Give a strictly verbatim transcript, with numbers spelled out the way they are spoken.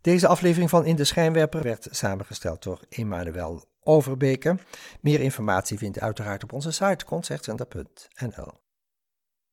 Deze aflevering van In de Schijnwerper werd samengesteld door Emmanuel Overbeke. Meer informatie vindt u uiteraard op onze site concertcenter punt n l.